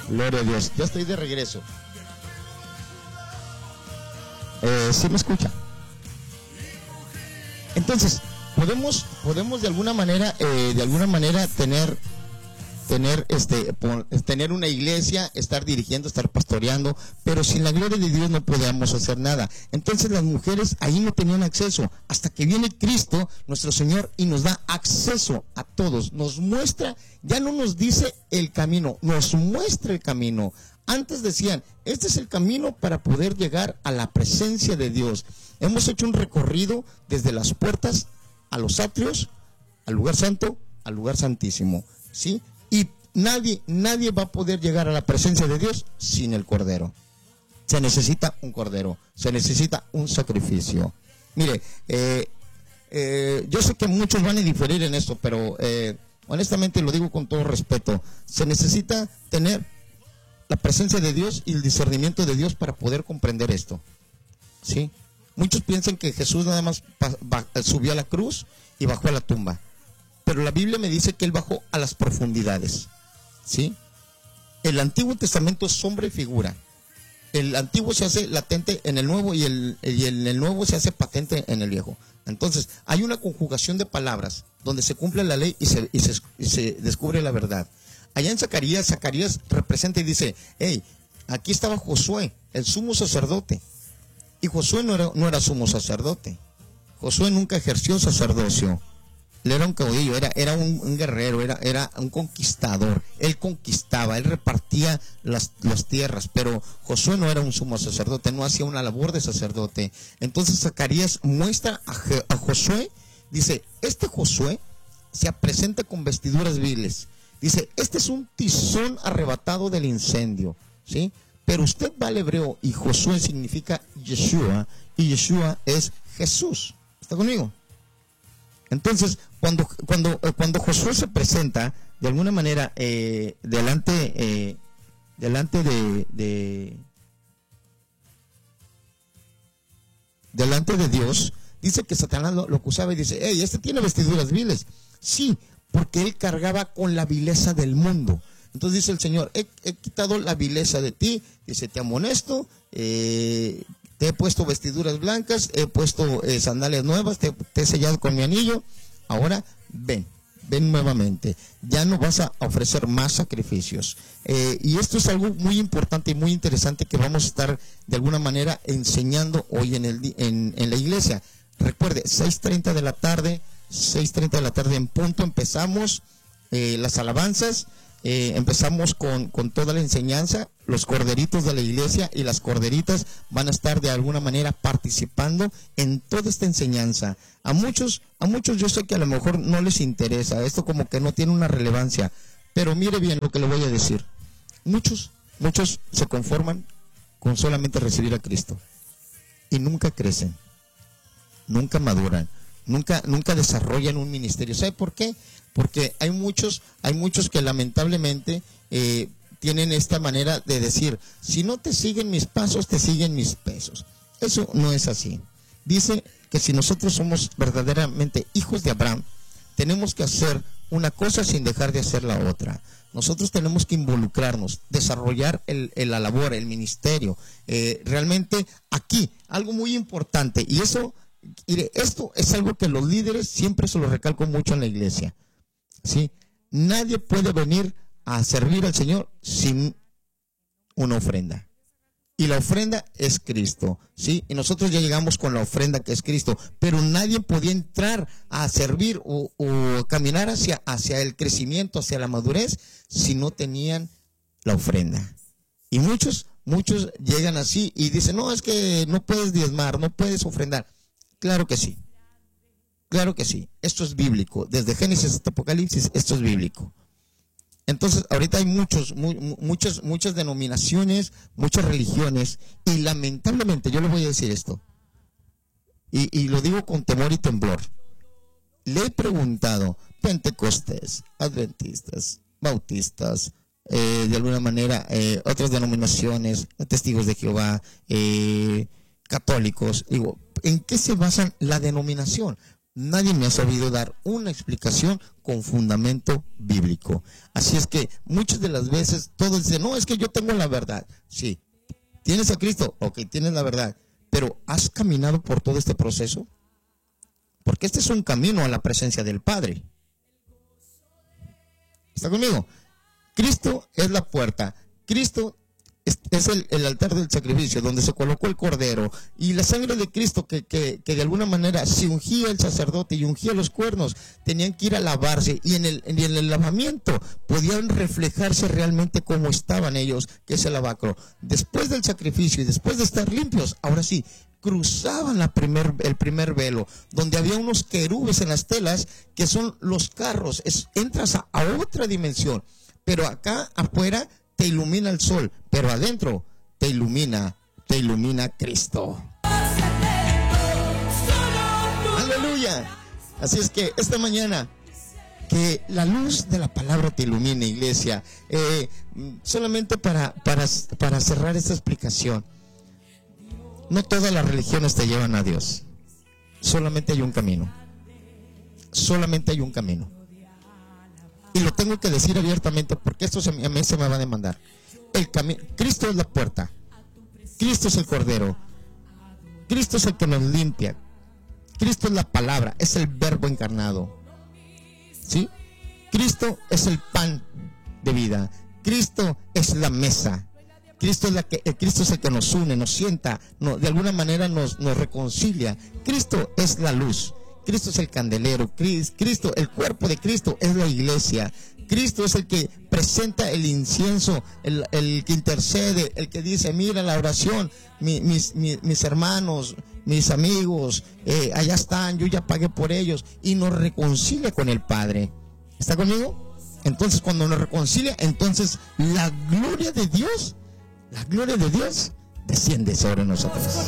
Gloria a Dios. Ya estoy de regreso. ¿Sí me escucha? Entonces, podemos de alguna manera tener una iglesia, estar dirigiendo, estar pastoreando, pero sin la gloria de Dios no podemos hacer nada. Entonces las mujeres ahí no tenían acceso, hasta que viene Cristo, nuestro Señor, y nos da acceso a todos, nos muestra, ya no nos dice el camino, nos muestra el camino. Antes decían, este es el camino para poder llegar a la presencia de Dios. Hemos hecho un recorrido desde las puertas a los atrios, al lugar santo, al lugar santísimo, ¿sí? Y nadie va a poder llegar a la presencia de Dios sin el Cordero. Se necesita un Cordero, se necesita un sacrificio. Mire, yo sé que muchos van a diferir en esto, pero honestamente lo digo con todo respeto. Se necesita tener la presencia de Dios y el discernimiento de Dios para poder comprender esto, ¿sí? Muchos piensan que Jesús nada más subió a la cruz y bajó a la tumba. Pero la Biblia me dice que Él bajó a las profundidades, ¿sí? El Antiguo Testamento es sombra y figura. El Antiguo se hace latente en el Nuevo y el Nuevo se hace patente en el Viejo. Entonces, hay una conjugación de palabras donde se cumple la ley y se descubre la verdad. Allá en Zacarías representa y dice, hey, aquí estaba Josué, el sumo sacerdote. Y Josué no era sumo sacerdote. Josué nunca ejerció sacerdocio. Él era un caudillo, era un guerrero, era un conquistador. Él conquistaba, él repartía las tierras, pero Josué no era un sumo sacerdote, no hacía una labor de sacerdote. Entonces Zacarías muestra a Josué, dice, este Josué se presenta con vestiduras viles. Dice, este es un tizón arrebatado del incendio, ¿sí? Pero usted va al hebreo y Josué significa Yeshua, y Yeshua es Jesús. ¿Está conmigo? Entonces, cuando Josué se presenta, de alguna manera, delante de Dios, dice que Satanás lo acusaba y dice, hey, este tiene vestiduras viles. Sí, porque él cargaba con la vileza del mundo. Entonces dice el Señor, he quitado la vileza de ti, dice, te amonesto, te he puesto vestiduras blancas, he puesto sandalias nuevas, te he sellado con mi anillo, ahora ven nuevamente, ya no vas a ofrecer más sacrificios. Y esto es algo muy importante y muy interesante que vamos a estar de alguna manera enseñando hoy en la iglesia. Recuerde, 6:30 de la tarde en punto, empezamos las alabanzas. Empezamos con toda la enseñanza. Los corderitos de la iglesia y las corderitas van a estar de alguna manera participando en toda esta enseñanza. A muchos yo sé que a lo mejor no les interesa, esto como que no tiene una relevancia, pero mire bien lo que le voy a decir. Muchos se conforman con solamente recibir a Cristo y nunca crecen, nunca maduran, nunca desarrollan un ministerio. ¿Sabe por qué? Porque hay muchos que lamentablemente tienen esta manera de decir, si no te siguen mis pasos, te siguen mis pesos. Eso no es así. Dice que si nosotros somos verdaderamente hijos de Abraham, tenemos que hacer una cosa sin dejar de hacer la otra. Nosotros tenemos que involucrarnos, desarrollar la labor, el ministerio. Realmente aquí, algo muy importante, y esto es algo que los líderes siempre se lo recalco mucho en la iglesia. ¿Sí? Nadie puede venir a servir al Señor sin una ofrenda. Y la ofrenda es Cristo, ¿sí? Y nosotros ya llegamos con la ofrenda que es Cristo, pero nadie podía entrar a servir o caminar hacia el crecimiento, hacia la madurez, si no tenían la ofrenda. Y muchos llegan así y dicen, no, es que no puedes diezmar, no puedes ofrendar. Claro que sí. Claro que sí, esto es bíblico. Desde Génesis hasta Apocalipsis, esto es bíblico. Entonces, ahorita hay muchas denominaciones, muchas religiones, y lamentablemente, yo le voy a decir esto, y lo digo con temor y temblor. Le he preguntado, pentecostés, adventistas, bautistas, de alguna manera, otras denominaciones, testigos de Jehová, católicos, digo, ¿en qué se basa la denominación? nadie me ha sabido dar una explicación con fundamento bíblico. Así es que muchas de las veces todos dicen, no, es que yo tengo la verdad. Sí, ¿tienes a Cristo? Ok, tienes la verdad. Pero ¿has caminado por todo este proceso? Porque este es un camino a la presencia del Padre. ¿Está conmigo? Cristo es la puerta. Cristo es el altar del sacrificio, donde se colocó el cordero. Y la sangre de Cristo que de alguna manera se ungía el sacerdote y ungía los cuernos, tenían que ir a lavarse. Y en el lavamiento podían reflejarse realmente cómo estaban ellos, que es el lavacro. Después del sacrificio y después de estar limpios, ahora sí, cruzaban el primer velo, donde había unos querubes en las telas, que son los carros. Entras a otra dimensión. Pero acá afuera te ilumina el sol, pero adentro te ilumina Cristo. ¡Aleluya! Así es que esta mañana, que la luz de la palabra te ilumine, iglesia. Solamente para cerrar esta explicación, no todas las religiones te llevan a Dios. Solamente hay un camino. Solamente hay un camino. Y lo tengo que decir abiertamente, porque esto a mí se me va a demandar. Cristo es la puerta. Cristo es el cordero. Cristo es el que nos limpia. Cristo es la palabra, es el verbo encarnado. ¿Sí? Cristo es el pan de vida. Cristo es la mesa. Cristo es el que nos une, nos sienta, de alguna manera nos reconcilia. Cristo es la luz. Cristo es el candelero. Cristo, el cuerpo de Cristo es la iglesia. Cristo es el que presenta el incienso, el que intercede, el que dice, mira la oración, mis hermanos, mis amigos, allá están, yo ya pagué por ellos, y nos reconcilia con el Padre. ¿Está conmigo? Entonces, cuando nos reconcilia, entonces la gloria de Dios desciende sobre nosotros.